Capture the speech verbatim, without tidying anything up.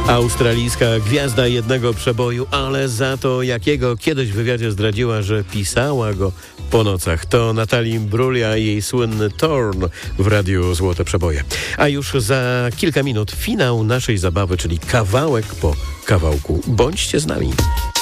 Australijska gwiazda jednego przeboju, ale za to jakiego kiedyś w wywiadzie zdradziła, że pisała go po nocach. To Natalie Imbruglia i jej słynny Torn w Radiu Złote Przeboje. A już za kilka minut finał naszej zabawy, czyli kawałek po kawałku. Bądźcie z nami.